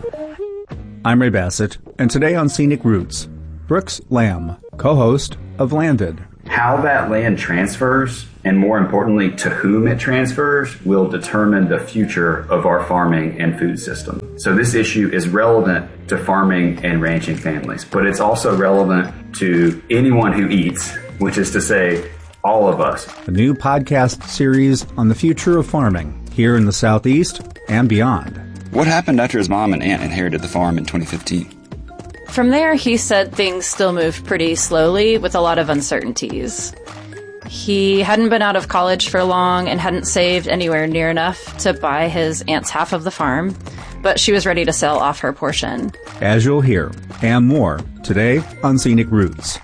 I'm Ray Bassett, and today on Scenic Roots, Brooks Lamb, co-host of Landed. How that land transfers, and more importantly, to whom it transfers, will determine the future of our farming and food system. So this issue is relevant to farming and ranching families, but it's also relevant to anyone who eats, which is to say, all of us. A new podcast series on the future of farming here in the Southeast and beyond. What happened after his mom and aunt inherited the farm in 2015? From there, he said things still moved pretty slowly with a lot of uncertainties. He hadn't been out of college for long and hadn't saved anywhere near enough to buy his aunt's half of the farm, but she was ready to sell off her portion. As you'll hear, and more, today on Scenic Roots.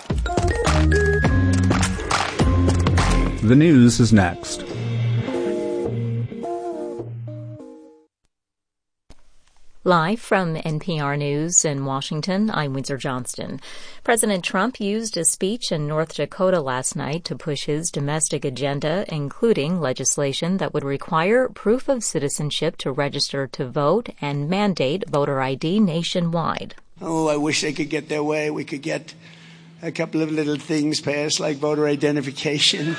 The news is next. Live from NPR News in Washington, I'm Windsor Johnston. President Trump used a speech in North Dakota last night to push his domestic agenda, including legislation that would require proof of citizenship to register to vote and mandate voter ID nationwide. Oh, I wish they could get their way. We could get a couple of little things passed, like voter identification,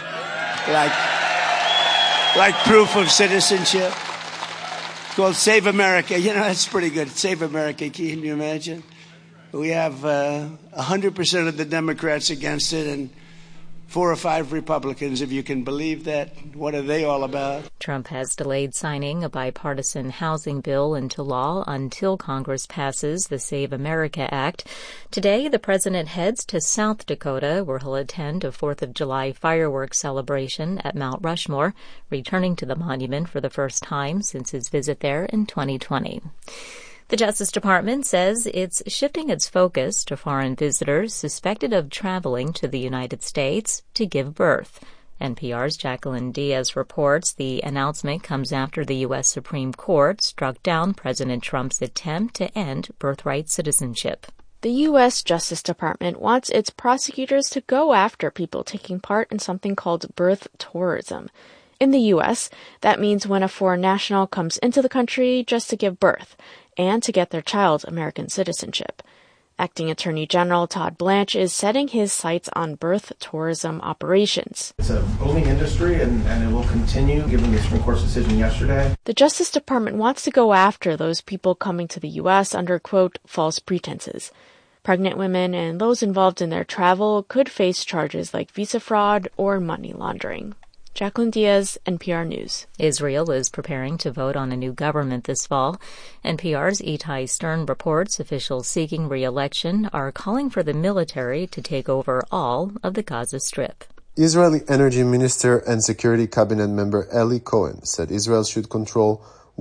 like proof of citizenship. Called Save America. You know, that's pretty good. Save America. Can you imagine? We have 100% of the Democrats against it and 4 or 5 Republicans, if you can believe that. What are they all about? Trump has delayed signing a bipartisan housing bill into law until Congress passes the Save America Act. Today, the president heads to South Dakota, where he'll attend a 4th of July fireworks celebration at Mount Rushmore, returning to the monument for the first time since his visit there in 2020. The Justice Department says it's shifting its focus to foreign visitors suspected of traveling to the United States to give birth. NPR's Jacqueline Diaz reports the announcement comes after the U.S. Supreme Court struck down President Trump's attempt to end birthright citizenship. The U.S. Justice Department wants its prosecutors to go after people taking part in something called birth tourism. In the U.S., that means when a foreign national comes into the country just to give birth and to get their child American citizenship. Acting Attorney General Todd Blanche is setting his sights on birth tourism operations. It's a booming industry, and it will continue, given the Supreme Court's decision yesterday. The Justice Department wants to go after those people coming to the U.S. under, quote, false pretenses. Pregnant women and those involved in their travel could face charges like visa fraud or money laundering. Jacqueline Diaz, NPR News. Israel is preparing to vote on a new government this fall. NPR's Itai Stern reports officials seeking re-election are calling for the military to take over all of the Gaza Strip. Israeli Energy Minister and Security Cabinet member Eli Cohen said Israel should control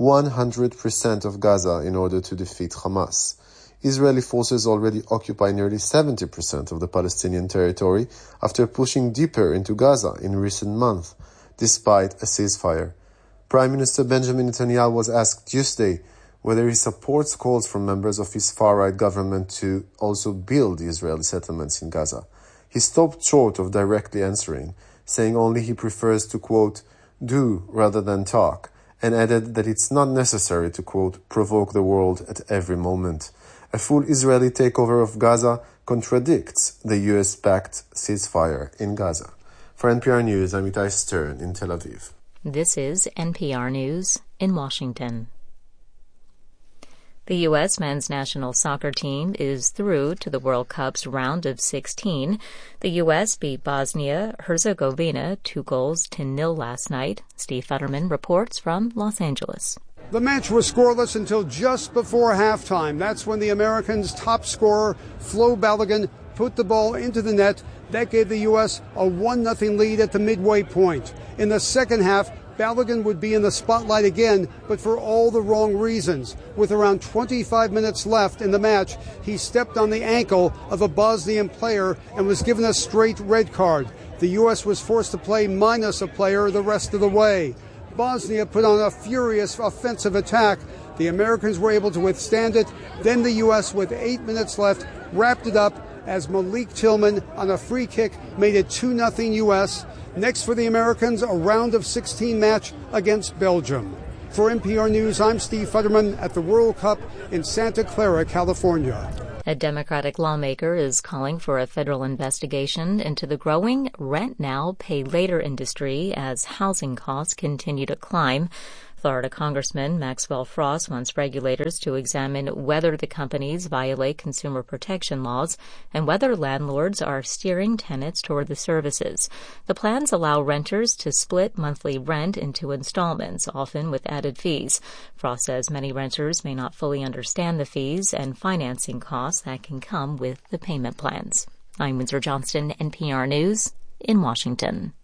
100% of Gaza in order to defeat Hamas. Israeli forces already occupy nearly 70% of the Palestinian territory after pushing deeper into Gaza in recent months, despite a ceasefire. Prime Minister Benjamin Netanyahu was asked Tuesday whether he supports calls from members of his far-right government to also build Israeli settlements in Gaza. He stopped short of directly answering, saying only he prefers to, quote, do rather than talk, and added that it's not necessary to, quote, provoke the world at every moment. A full Israeli takeover of Gaza contradicts the U.S.-backed ceasefire in Gaza. For NPR News, I'm Itai Stern in Tel Aviv. This is NPR News in Washington. The U.S. men's national soccer team is through to the World Cup's round of 16. The U.S. beat Bosnia-Herzegovina 2-0 last night. Steve Futterman reports from Los Angeles. The match was scoreless until just before halftime. That's when the Americans' top scorer, Flo Balogun, put the ball into the net. That gave the U.S. a 1-0 lead at the midway point. In the second half, Balogun would be in the spotlight again, but for all the wrong reasons. With around 25 minutes left in the match, he stepped on the ankle of a Bosnian player and was given a straight red card. The U.S. was forced to play minus a player the rest of the way. Bosnia put on a furious offensive attack. The Americans were able to withstand it. Then the U.S., with 8 minutes left, wrapped it up as Malik Tillman on a free kick made it 2-0 U.S. Next for the Americans, a round of 16 match against Belgium. For NPR News, I'm Steve Futterman at the World Cup in Santa Clara, California. A Democratic lawmaker is calling for a federal investigation into the growing rent now, pay later industry as housing costs continue to climb. Florida Congressman Maxwell Frost wants regulators to examine whether the companies violate consumer protection laws and whether landlords are steering tenants toward the services. The plans allow renters to split monthly rent into installments, often with added fees. Frost says many renters may not fully understand the fees and financing costs that can come with the payment plans. I'm Windsor Johnston, NPR News in Washington.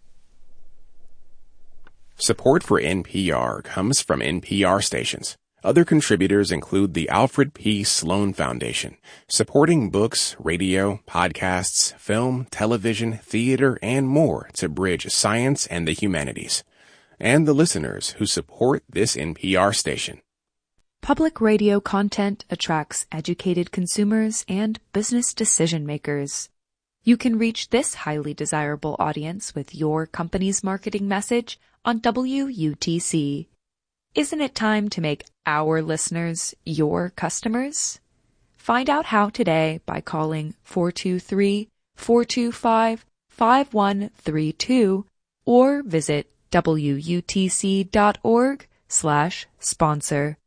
Support for NPR comes from NPR stations. Other contributors include the Alfred P. Sloan Foundation, supporting books, radio, podcasts, film, television, theater, and more to bridge science and the humanities. And the listeners who support this NPR station. Public radio content attracts educated consumers and business decision makers. You can reach this highly desirable audience with your company's marketing message on WUTC. Isn't it time to make our listeners your customers? Find out how today by calling 423-425-5132 or visit WUTC.org/sponsor.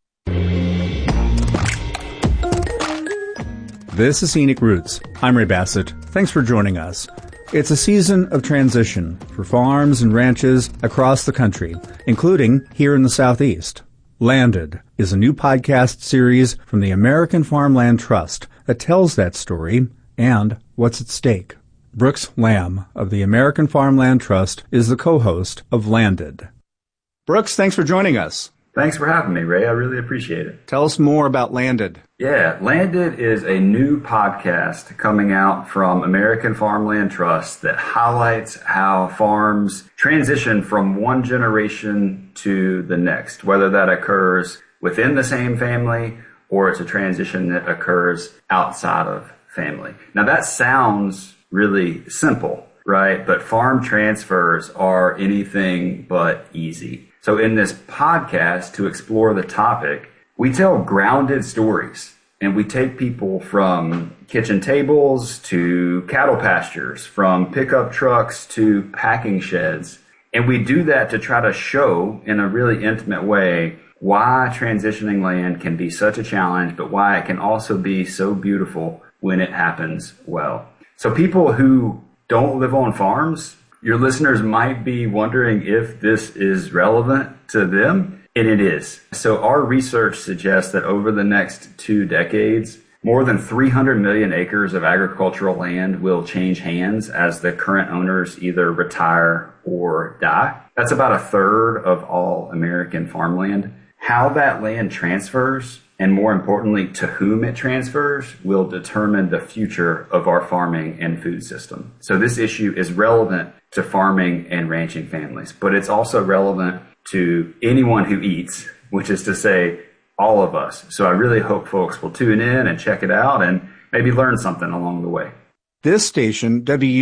This is Scenic Roots. I'm Ray Bassett. Thanks for joining us. It's a season of transition for farms and ranches across the country, including here in the Southeast. Landed is a new podcast series from the American Farmland Trust that tells that story and what's at stake. Brooks Lamb of the American Farmland Trust is the co-host of Landed. Brooks, thanks for joining us. Thanks for having me, Ray. I really appreciate it. Tell us more about Landed. Yeah, Landed is a new podcast coming out from American Farmland Trust that highlights how farms transition from one generation to the next, whether that occurs within the same family or it's a transition that occurs outside of family. Now, that sounds really simple, right? But farm transfers are anything but easy. So in this podcast, to explore the topic, we tell grounded stories, and we take people from kitchen tables to cattle pastures, from pickup trucks to packing sheds. And we do that to try to show in a really intimate way why transitioning land can be such a challenge, but why it can also be so beautiful when it happens well. So people who don't live on farms, your listeners might be wondering if this is relevant to them, and it is. So our research suggests that over the next 2 decades, more than 300 million acres of agricultural land will change hands as the current owners either retire or die. That's about a third of all American farmland. How that land transfers, and more importantly, to whom it transfers, will determine the future of our farming and food system. So this issue is relevant to farming and ranching families, but it's also relevant to anyone who eats, which is to say, all of us. So I really hope folks will tune in and check it out and maybe learn something along the way. This station,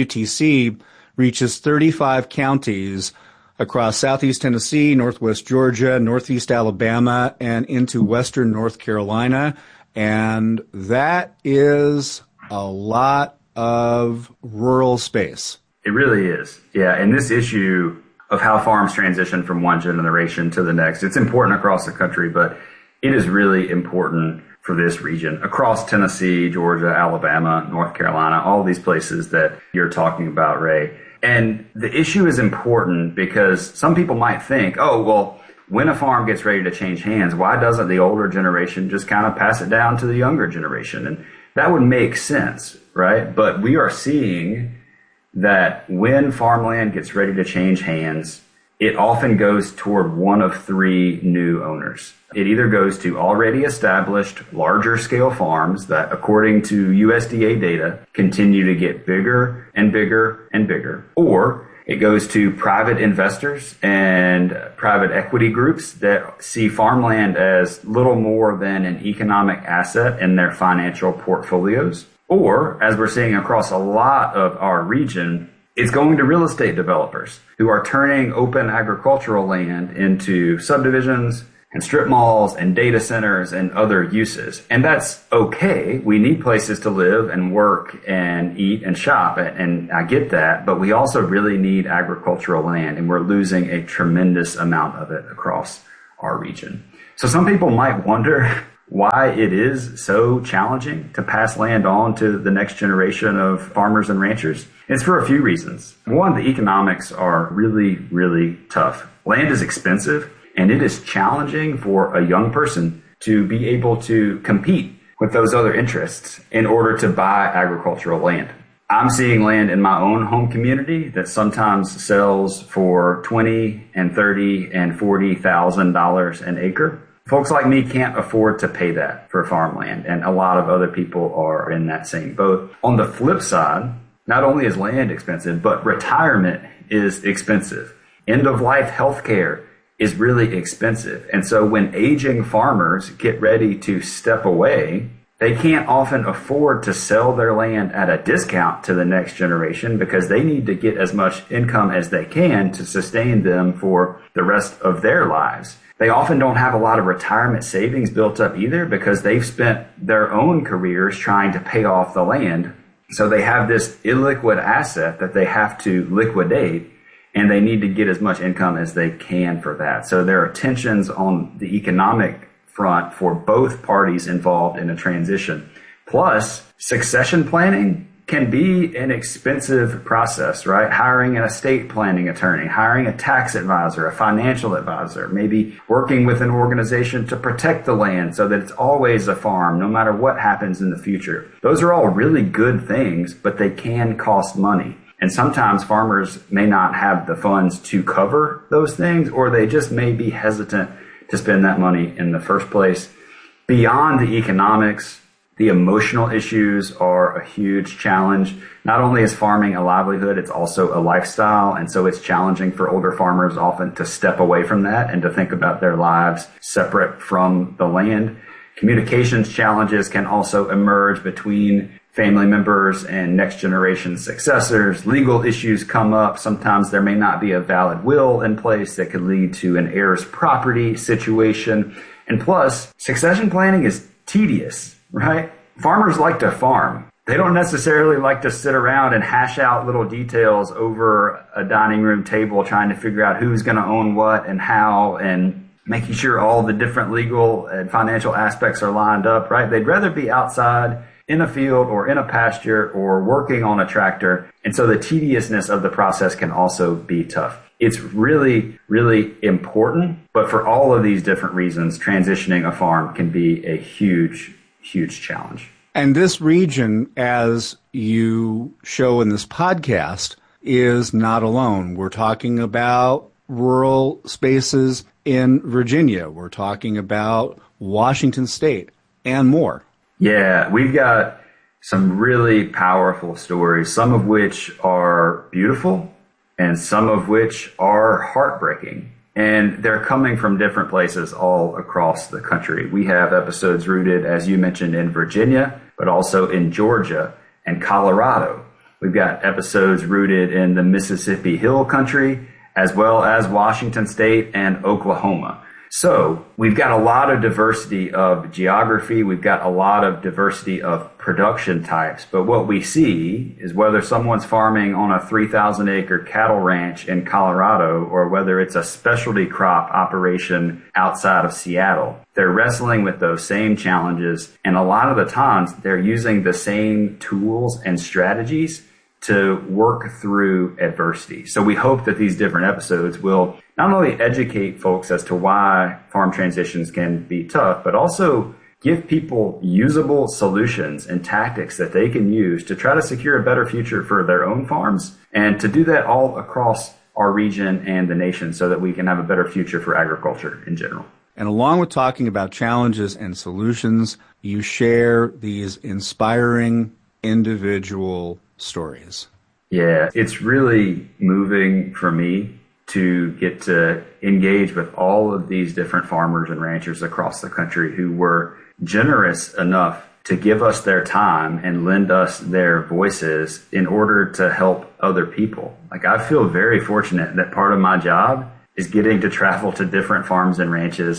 WUTC, reaches 35 counties across southeast Tennessee, northwest Georgia, northeast Alabama, and into western North Carolina. And that is a lot of rural space. It really is. Yeah. And this issue of how farms transition from one generation to the next, it's important across the country, but it is really important for this region across Tennessee, Georgia, Alabama, North Carolina, all these places that you're talking about, Ray. And the issue is important because some people might think, oh, well, when a farm gets ready to change hands, why doesn't the older generation just kind of pass it down to the younger generation? And that would make sense, right? But we are seeing that when farmland gets ready to change hands, it often goes toward one of 3 new owners. It either goes to already established larger scale farms that, according to USDA data, continue to get bigger and bigger and bigger, or it goes to private investors and private equity groups that see farmland as little more than an economic asset in their financial portfolios. Or, as we're seeing across a lot of our region, it's going to real estate developers who are turning open agricultural land into subdivisions and strip malls and data centers and other uses. And that's okay. We need places to live and work and eat and shop. And I get that. But we also really need agricultural land. And we're losing a tremendous amount of it across our region. So some people might wonder why it is so challenging to pass land on to the next generation of farmers and ranchers. It's for a few reasons. One, the economics are really, really tough. Land is expensive, and it is challenging for a young person to be able to compete with those other interests in order to buy agricultural land. I'm seeing land in my own home community that sometimes sells for $20,000 and $30,000 and $40,000 an acre. Folks like me can't afford to pay that for farmland, and a lot of other people are in that same boat. On the flip side, not only is land expensive, but retirement is expensive. End-of-life healthcare is really expensive. And so when aging farmers get ready to step away, they can't often afford to sell their land at a discount to the next generation because they need to get as much income as they can to sustain them for the rest of their lives. They often don't have a lot of retirement savings built up either because they've spent their own careers trying to pay off the land. So they have this illiquid asset that they have to liquidate, and they need to get as much income as they can for that. So there are tensions on the economic front for both parties involved in a transition. Plus, succession planning can be an expensive process, right? Hiring an estate planning attorney, hiring a tax advisor, a financial advisor, maybe working with an organization to protect the land so that it's always a farm, no matter what happens in the future. Those are all really good things, but they can cost money. And sometimes farmers may not have the funds to cover those things, or they just may be hesitant to spend that money in the first place. Beyond the economics, the emotional issues are a huge challenge. Not only is farming a livelihood, it's also a lifestyle. And so it's challenging for older farmers often to step away from that and to think about their lives separate from the land. Communications challenges can also emerge between family members and next generation successors. Legal issues come up. Sometimes there may not be a valid will in place that could lead to an heir's property situation. And plus, succession planning is tedious, right? Farmers like to farm. They don't necessarily like to sit around and hash out little details over a dining room table trying to figure out who's going to own what and how, and making sure all the different legal and financial aspects are lined up, right? They'd rather be outside in a field or in a pasture or working on a tractor. And so the tediousness of the process can also be tough. It's really, really important. But for all of these different reasons, transitioning a farm can be a huge, huge challenge. And this region, as you show in this podcast, is not alone. We're talking about rural spaces in Virginia. We're talking about Washington State and more. Yeah, we've got some really powerful stories, some of which are beautiful and some of which are heartbreaking. And they're coming from different places all across the country. We have episodes rooted, as you mentioned, in Virginia, but also in Georgia and Colorado. We've got episodes rooted in the Mississippi Hill Country, as well as Washington State and Oklahoma. So we've got a lot of diversity of geography. We've got a lot of diversity of production types. But what we see is whether someone's farming on a 3,000 acre cattle ranch in Colorado or whether it's a specialty crop operation outside of Seattle, they're wrestling with those same challenges. And a lot of the times they're using the same tools and strategies to work through adversity. So we hope that these different episodes will not only educate folks as to why farm transitions can be tough, but also give people usable solutions and tactics that they can use to try to secure a better future for their own farms, and to do that all across our region and the nation so that we can have a better future for agriculture in general. And along with talking about challenges and solutions, you share these inspiring individual stories. Yeah, it's really moving for me to get to engage with all of these different farmers and ranchers across the country who were generous enough to give us their time and lend us their voices in order to help other people. Like, I feel very fortunate that part of my job is getting to travel to different farms and ranches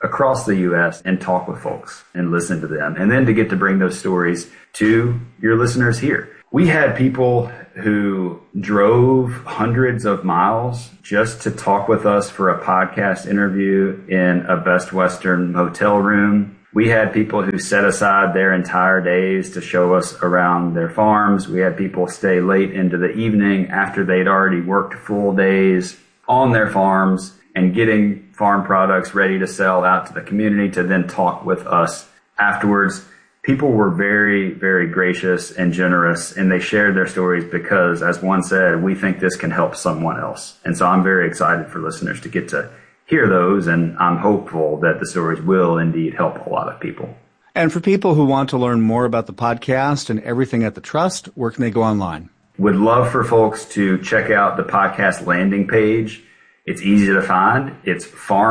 across the U.S. and talk with folks and listen to them, and then to get to bring those stories to your listeners here. We had people who drove hundreds of miles just to talk with us for a podcast interview in a Best Western hotel room. We had people who set aside their entire days to show us around their farms. We had people stay late into the evening after they'd already worked full days on their farms and getting farm products ready to sell out to the community to then talk with us afterwards. People were very, very gracious and generous, and they shared their stories because, as one said, we think this can help someone else. And so I'm very excited for listeners to get to hear those, and I'm hopeful that the stories will indeed help a lot of people. And for people who want to learn more about the podcast and everything at the Trust, where can they go online? Would love for folks to check out the podcast landing page. It's easy to find. It's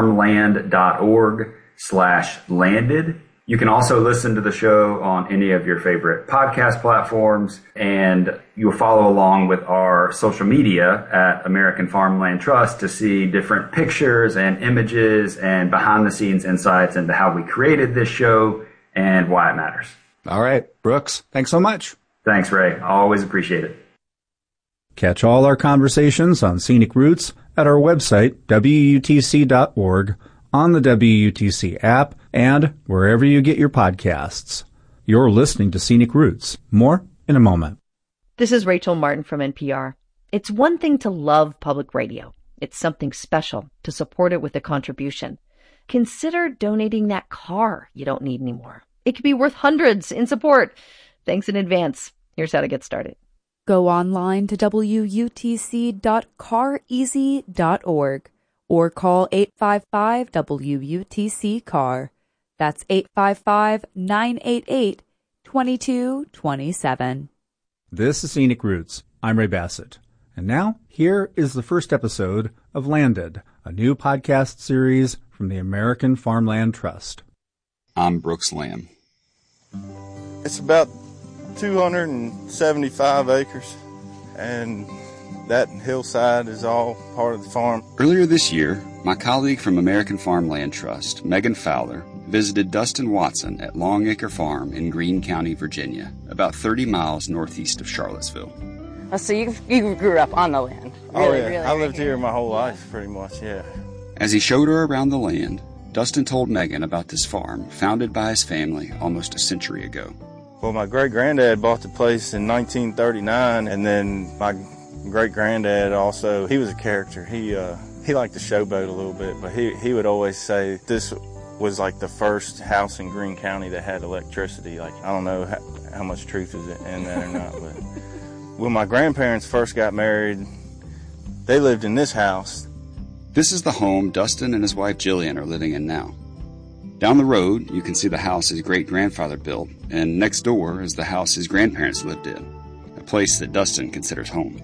farmland.org/landed. You can also listen to the show on any of your favorite podcast platforms, and you'll follow along with our social media at American Farmland Trust to see different pictures and images and behind-the-scenes insights into how we created this show and why it matters. All right, Brooks, thanks so much. Thanks, Ray. I always appreciate it. Catch all our conversations on Scenic Roots at our website, WUTC.org, on the WUTC app, and wherever you get your podcasts. You're listening to Scenic Roots. More in a moment. This is Rachel Martin from NPR. It's one thing to love public radio. It's something special to support it with a contribution. Consider donating that car you don't need anymore. It could be worth hundreds in support. Thanks in advance. Here's how to get started. Go online to wutc.careasy.org or call 855-WUTC-CAR. That's 855-988-2227. This is Scenic Roots. I'm Ray Bassett. And now, here is the first episode of Landed, a new podcast series from the American Farmland Trust. I'm Brooks Lamb. It's about 275 acres, and that hillside is all part of the farm. Earlier this year, my colleague from American Farmland Trust, Megan Fowler, visited Dustin Watson at Longacre Farm in Greene County, Virginia, about 30 miles northeast of Charlottesville. Oh, so you grew up on the land? Really, I lived here my whole life, pretty much, yeah. As he showed her around the land, Dustin told Megan about this farm, founded by his family almost a century ago. Well, my great-granddad bought the place in 1939, and then my great-granddad also, he was a character. He liked to showboat a little bit, but he would always say this was like the first house in Greene County that had electricity. Like, I don't know how much truth is in that or not, but when my grandparents first got married, they lived in this house. This is the home Dustin and his wife Jillian are living in now. Down the road, you can see the house his great-grandfather built, and next door is the house his grandparents lived in, a place that Dustin considers home.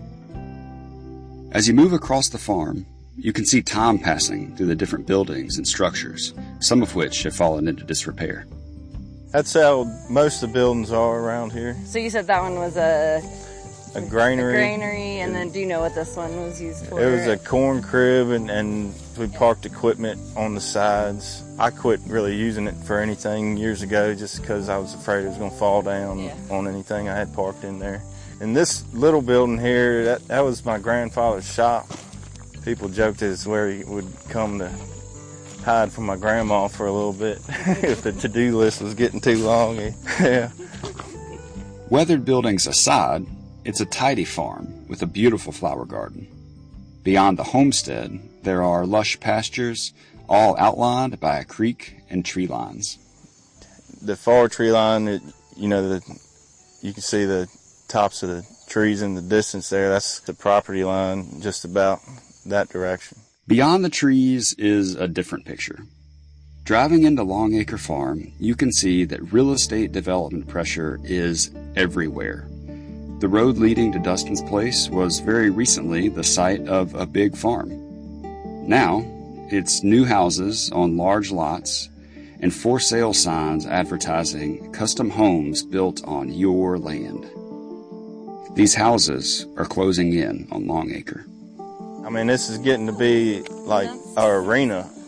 As you move across the farm, you can see time passing through the different buildings and structures, some of which have fallen into disrepair. That's how most of the buildings are around here. So you said that one was a granary. A granary, and then do you know what this one was used for? It was a corn crib, and we parked equipment on the sides. I quit really using it for anything years ago just because I was afraid it was going to fall down on anything I had parked in there. And this little building here, that was my grandfather's shop. People joked it's where he would come to hide from my grandma for a little bit if the to-do list was getting too long. Yeah. Weathered buildings aside, it's a tidy farm with a beautiful flower garden. Beyond the homestead, there are lush pastures, all outlined by a creek and tree lines. The far tree line, you can see the tops of the trees in the distance there. That's the property line, just about that direction. Beyond the trees is a different picture. Driving into Longacre Farm, you can see that real estate development pressure is everywhere. The road leading to Dustin's place was very recently the site of a big farm. Now, it's new houses on large lots and for sale signs advertising custom homes built on your land. These houses are closing in on Longacre. I mean, this is getting to be like our arena.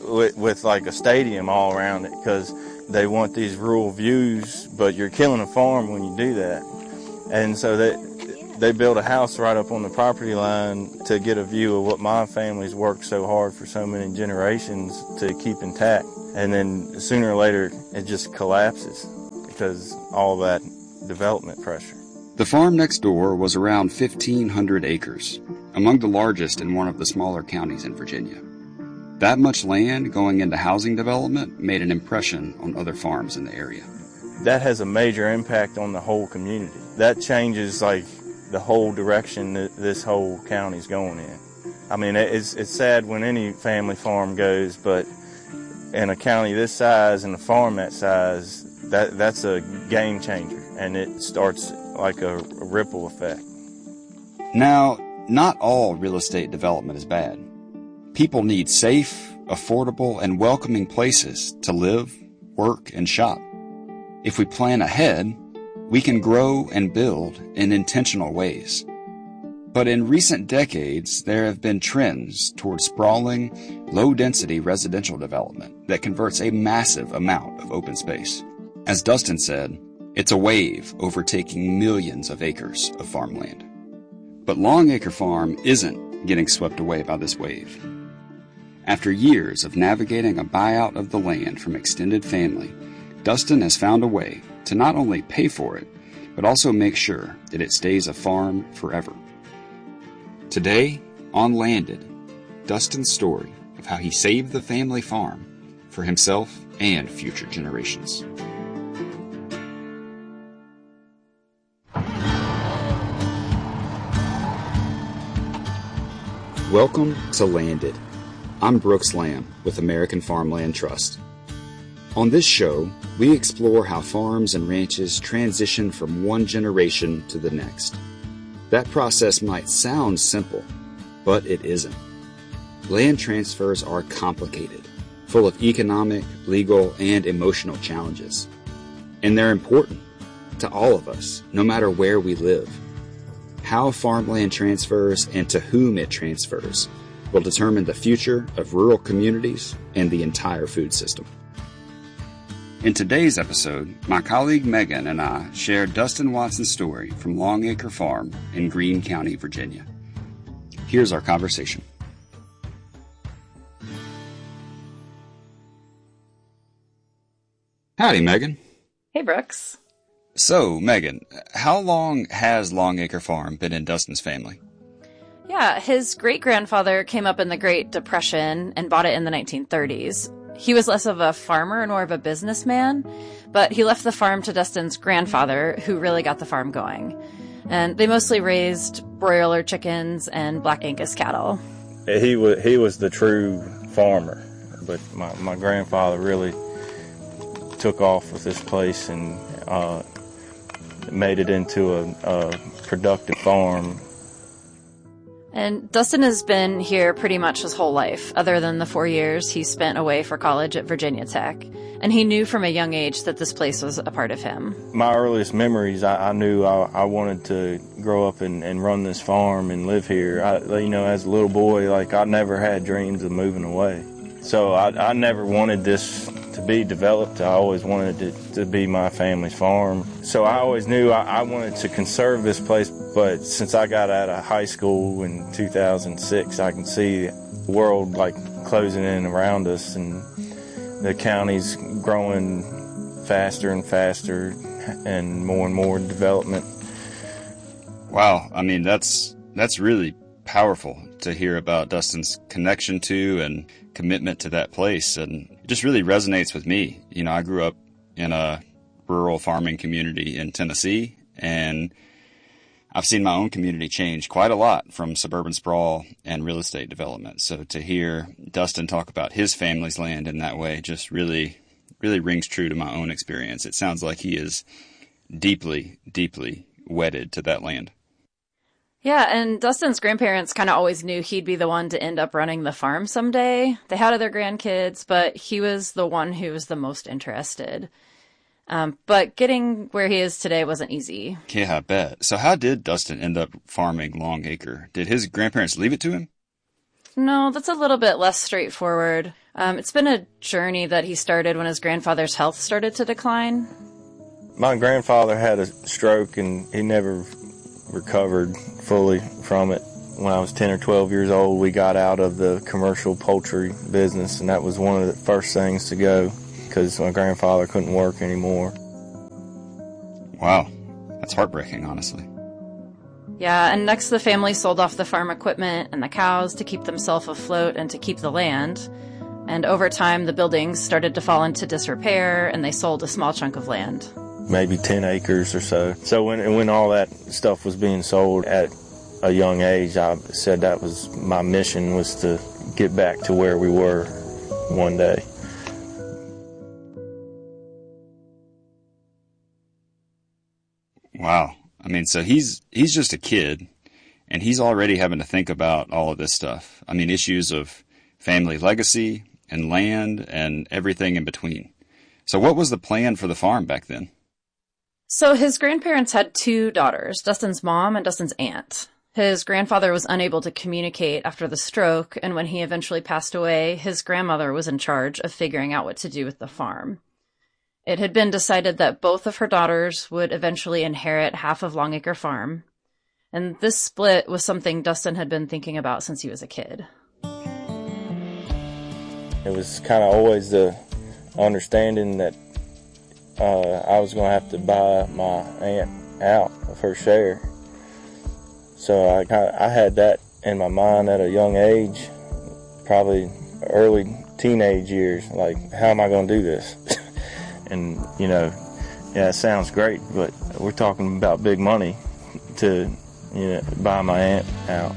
with like a stadium all around it, because they want these rural views, but you're killing a farm when you do that. And so they built a house right up on the property line to get a view of what my family's worked so hard for so many generations to keep intact. And then sooner or later, it just collapses because all that development pressure. The farm next door was around 1,500 acres, among the largest in one of the smaller counties in Virginia. That much land going into housing development made an impression on other farms in the area. That has a major impact on the whole community. That changes like the whole direction that this whole county's going in. I mean, it's sad when any family farm goes, but in a county this size and a farm that size, that's a game changer, and it starts like a ripple effect. Now, not all real estate development is bad. People need safe, affordable, and welcoming places to live, work, and shop. If we plan ahead, we can grow and build in intentional ways. But in recent decades, there have been trends toward sprawling, low-density residential development that converts a massive amount of open space. As Dustin said, it's a wave overtaking millions of acres of farmland. But Long Acre Farm isn't getting swept away by this wave. After years of navigating a buyout of the land from extended family, Dustin has found a way to not only pay for it, but also make sure that it stays a farm forever. Today, on Landed, Dustin's story of how he saved the family farm for himself and future generations. Welcome to Landed. I'm Brooks Lamb with American Farmland Trust. On this show, we explore how farms and ranches transition from one generation to the next. That process might sound simple, but it isn't. Land transfers are complicated, full of economic, legal, and emotional challenges. And they're important to all of us, no matter where we live. How farmland transfers and to whom it transfers will determine the future of rural communities and the entire food system. In today's episode, my colleague Megan and I share Dustin Watson's story from Long Acre Farm in Greene County, Virginia. Here's our conversation. Howdy, Megan. Hey, Brooks. So, Megan, how long has Long Acre Farm been in Dustin's family? Yeah, his great-grandfather came up in the Great Depression and bought it in the 1930s. He was less of a farmer and more of a businessman, but he left the farm to Dustin's grandfather, who really got the farm going. And they mostly raised broiler chickens and black Angus cattle. He was the true farmer, but my grandfather really took off with this place and made it into a productive farm. And Dustin has been here pretty much his whole life, other than the 4 years he spent away for college at Virginia Tech. And he knew from a young age that this place was a part of him. My earliest memories, I knew I wanted to grow up and run this farm and live here. As a little boy, I never had dreams of moving away. So I never wanted this to be developed. I always wanted it to be my family's farm. So I always knew I wanted to conserve this place, but since I got out of high school in 2006, I can see the world closing in around us, and the county's growing faster and faster and more development. Wow, I mean, that's really powerful to hear about Dustin's connection to and commitment to that place, and it just really resonates with me. I grew up in a rural farming community in Tennessee, and I've seen my own community change quite a lot from suburban sprawl and real estate development. So to hear Dustin talk about his family's land in that way just really rings true to my own experience. It sounds like he is deeply, deeply wedded to that land. Yeah, and Dustin's grandparents kind of always knew he'd be the one to end up running the farm someday. They had other grandkids, but he was the one who was the most interested. But getting where he is today wasn't easy. Yeah, I bet. So how did Dustin end up farming Long Acre? Did his grandparents leave it to him? No, that's a little bit less straightforward. It's been a journey that he started when his grandfather's health started to decline. My grandfather had a stroke and he never recovered fully from it. When I was 10 or 12 years old, we got out of the commercial poultry business, and that was one of the first things to go because my grandfather couldn't work anymore. Wow, that's heartbreaking, honestly. Yeah, and next the family sold off the farm equipment and the cows to keep themselves afloat and to keep the land. And over time, the buildings started to fall into disrepair, and they sold a small chunk of land. Maybe 10 acres or so. So when all that stuff was being sold at a young age, I said that was my mission, was to get back to where we were one day. Wow. I mean, so he's just a kid, and he's already having to think about all of this stuff. I mean, issues of family legacy and land and everything in between. So what was the plan for the farm back then? So his grandparents had 2 daughters, Dustin's mom and Dustin's aunt. His grandfather was unable to communicate after the stroke, and when he eventually passed away, his grandmother was in charge of figuring out what to do with the farm. It had been decided that both of her daughters would eventually inherit half of Longacre Farm, and this split was something Dustin had been thinking about since he was a kid. It was kind of always the understanding that I was going to have to buy my aunt out of her share. So I had that in my mind at a young age, probably early teenage years, like, how am I going to do this? And, yeah, it sounds great, but we're talking about big money to, buy my aunt out.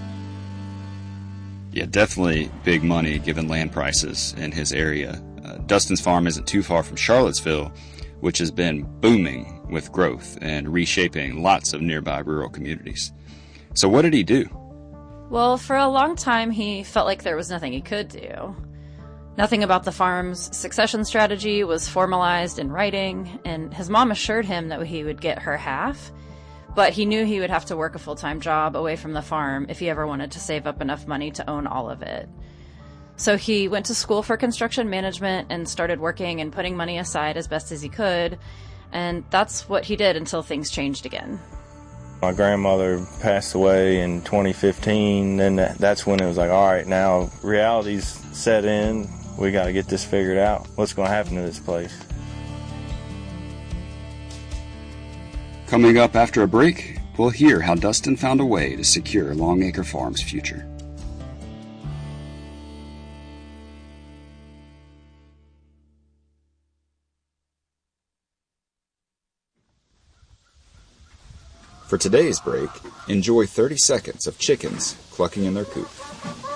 Yeah, definitely big money given land prices in his area. Dustin's farm isn't too far from Charlottesville, which has been booming with growth and reshaping lots of nearby rural communities. So what did he do? Well, for a long time, he felt like there was nothing he could do. Nothing about the farm's succession strategy was formalized in writing, and his mom assured him that he would get her half, but he knew he would have to work a full-time job away from the farm if he ever wanted to save up enough money to own all of it. So he went to school for construction management and started working and putting money aside as best as he could, and that's what he did until things changed again. My grandmother passed away in 2015, and that's when it was like, all right, now reality's set in. We got to get this figured out. What's going to happen to this place? Coming up after a break, we'll hear how Dustin found a way to secure Longacre Farm's future. For today's break, enjoy 30 seconds of chickens clucking in their coop.